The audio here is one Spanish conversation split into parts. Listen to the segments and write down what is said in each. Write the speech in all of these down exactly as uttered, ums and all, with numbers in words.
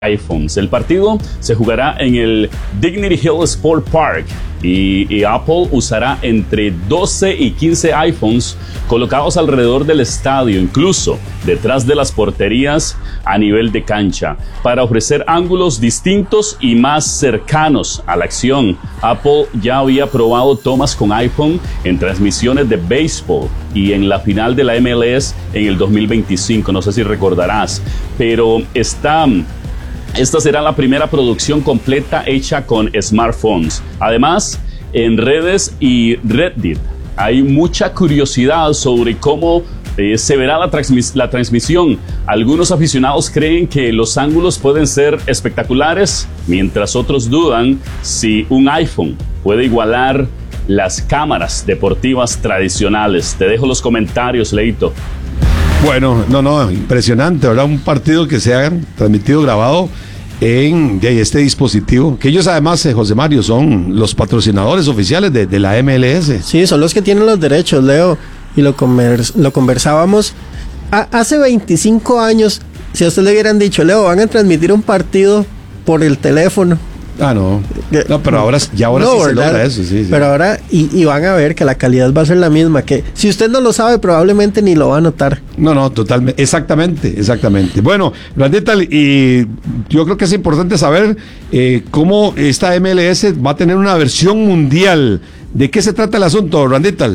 iPhones. El partido se jugará en el Dignity Hill Sport Park y, y Apple usará entre doce y quince iPhones colocados alrededor del estadio, incluso detrás de las porterías a nivel de cancha, para ofrecer ángulos distintos y más cercanos a la acción. Apple ya había probado tomas con iPhone en transmisiones de béisbol y en la final de la M L S en el dos mil veinticinco, no sé si recordarás, pero está... Esta será la primera producción completa hecha con smartphones. Además, en redes y Reddit hay mucha curiosidad sobre cómo eh, se verá la, transmis- la transmisión. Algunos aficionados creen que los ángulos pueden ser espectaculares, mientras otros dudan si un iPhone puede igualar las cámaras deportivas tradicionales. Te dejo los comentarios, Leito. Bueno, no, no, impresionante, ¿verdad? Un partido que se ha transmitido grabado en de este dispositivo, que ellos además, eh, José Mario, son los patrocinadores oficiales de, de la M L S. Sí, son los que tienen los derechos, Leo, y lo, convers- lo conversábamos a- hace veinticinco años. Si a usted le hubieran dicho, Leo, van a transmitir un partido por el teléfono. Ah, no. No, pero ahora ya ahora no, sí ¿verdad? se logra eso, sí, sí. Pero ahora, y, y van a ver que la calidad va a ser la misma, que si usted no lo sabe, probablemente ni lo va a notar. No, no, totalmente, exactamente, exactamente. Bueno, Randita, y yo creo que es importante saber eh, cómo esta M L S va a tener una versión mundial. ¿De qué se trata el asunto, Randita?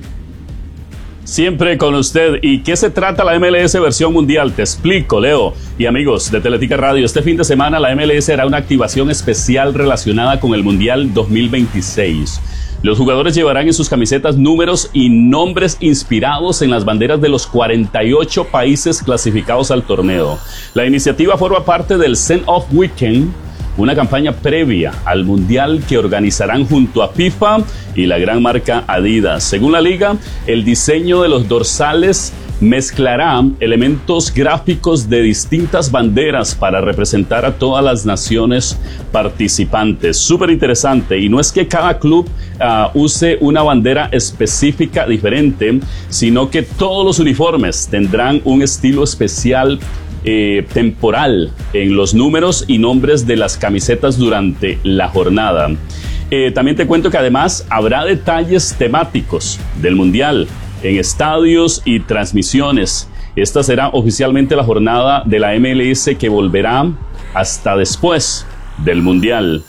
Siempre con usted. ¿Y qué se trata la M L S versión mundial? Te explico, Leo. Y amigos de Teletica Radio, este fin de semana la M L S hará una activación especial relacionada con el Mundial dos mil veintiséis. Los jugadores llevarán en sus camisetas números y nombres inspirados en las banderas de los cuarenta y ocho países clasificados al torneo. La iniciativa forma parte del Send Off Weekend, una campaña previa al Mundial que organizarán junto a FIFA y la gran marca Adidas. Según la liga, el diseño de los dorsales mezclará elementos gráficos de distintas banderas para representar a todas las naciones participantes. Súper interesante, y no es que cada club uh, use una bandera específica diferente, sino que todos los uniformes tendrán un estilo especial Eh, temporal en los números y nombres de las camisetas durante la jornada. Eh, también te cuento que además habrá detalles temáticos del Mundial en estadios y transmisiones. Esta será oficialmente la jornada de la M L S que volverá hasta después del Mundial.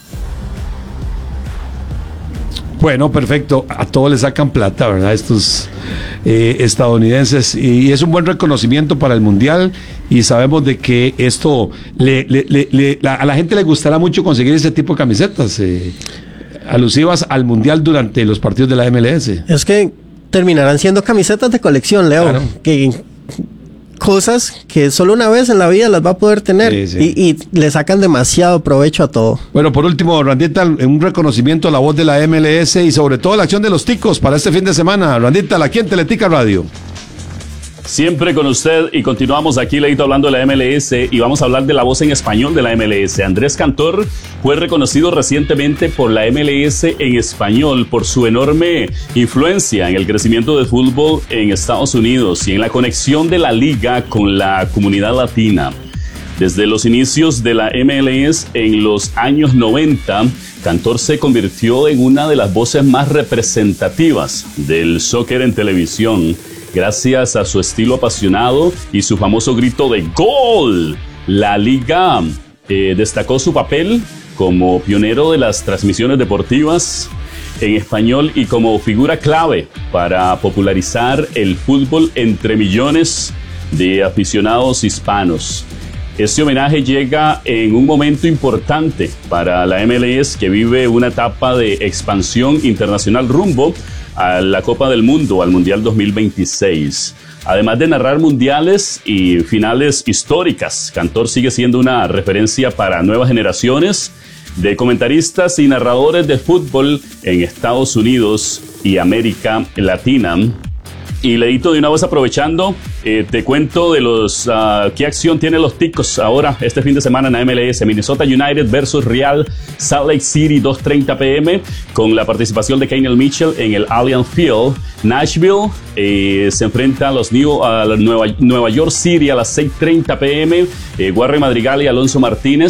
Bueno, perfecto. A todos les sacan plata, ¿verdad? Estos eh, estadounidenses. Y es un buen reconocimiento para el Mundial. Y sabemos de que esto le, le, le, le, la, a la gente le gustará mucho conseguir ese tipo de camisetas eh, alusivas al Mundial durante los partidos de la M L S. Es que terminarán siendo camisetas de colección, Leo. Claro. Que cosas que solo una vez en la vida las va a poder tener. Sí, sí. Y, y le sacan demasiado provecho a todo. Bueno, por último, Randita, un reconocimiento a la voz de la M L S y sobre todo la acción de los ticos para este fin de semana. Randita, aquí en Teletica Radio. Siempre con usted, y continuamos aquí, Leito, hablando de la M L S, y vamos a hablar de la voz en español de la M L S. Andrés Cantor fue reconocido recientemente por la M L S en español por su enorme influencia en el crecimiento del fútbol en Estados Unidos y en la conexión de la liga con la comunidad latina. Desde los inicios de la M L S en los años noventa, Cantor se convirtió en una de las voces más representativas del soccer en televisión, gracias a su estilo apasionado y su famoso grito de ¡Gol! La liga eh, destacó su papel como pionero de las transmisiones deportivas en español y como figura clave para popularizar el fútbol entre millones de aficionados hispanos. Este homenaje llega en un momento importante para la M L S, que vive una etapa de expansión internacional rumbo a la Copa del Mundo, al Mundial dos mil veintiséis. Además de narrar mundiales y finales históricas, Cantor sigue siendo una referencia para nuevas generaciones de comentaristas y narradores de fútbol en Estados Unidos y América Latina. Y Leito, de una vez aprovechando, eh, te cuento de los uh, qué acción tienen los ticos ahora este fin de semana en la M L S. Minnesota United versus Real Salt Lake City, dos treinta p m, con la participación de Keynell Mitchell en el Allianz Field. Nashville eh, se enfrenta a los New, a la Nueva, Nueva York City a las seis treinta p m. Eh, Warren Madrigal y Alonso Martínez